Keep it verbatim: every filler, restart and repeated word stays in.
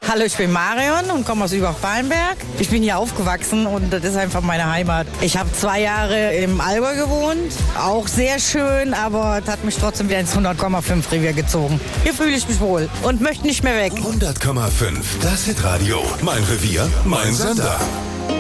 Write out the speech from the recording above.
Hallo, ich bin Marion und komme aus Übach-Palenberg. Ich bin hier aufgewachsen und das ist einfach meine Heimat. Ich habe zwei Jahre im Allgäu gewohnt, auch sehr schön, aber das hat mich trotzdem wieder ins hundert Komma fünf Revier gezogen. Hier fühle ich mich wohl und möchte nicht mehr weg. hundert Komma fünf, das Hitradio. Mein Revier, mein Sender.